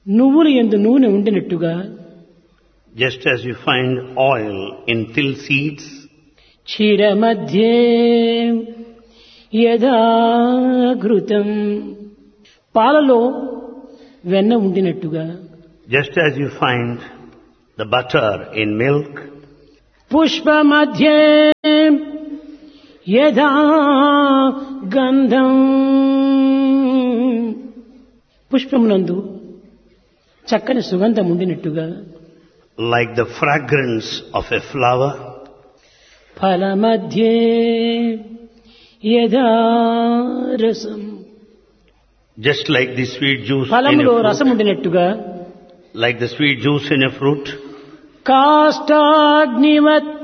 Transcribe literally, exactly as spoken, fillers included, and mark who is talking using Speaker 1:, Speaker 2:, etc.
Speaker 1: నువ్వుల యందు నూనె ఉండినట్టుగా,
Speaker 2: just as you find oil in till seeds,
Speaker 1: క్షీర మధ్యే యథా ఘృతం, పాలలో వెన్న ఉండినట్టుగా,
Speaker 2: just as you find the butter in milk,
Speaker 1: Pushpa మధ్యే యథా గంధం, పుష్పమునందు చక్కని సుగంధం ఉండినట్టుగా,
Speaker 2: like the fragrance of a flower,
Speaker 1: ఫల మధ్యే యథా రసం,
Speaker 2: just like the sweet juice in a
Speaker 1: ఫలములో రసం
Speaker 2: fruit,
Speaker 1: ఉండినట్టుగా,
Speaker 2: like the sweet juice in a fruit,
Speaker 1: కాష్టాగ్నివత్